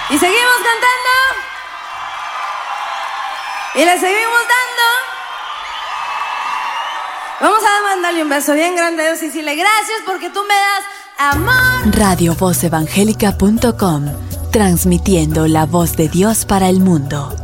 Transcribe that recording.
Y seguimos cantando. Y le seguimos dando. Vamos a mandarle un beso bien grande a Dios y decirle gracias porque tú me das amor. RadioVozEvangélica.com, transmitiendo la voz de Dios para el mundo.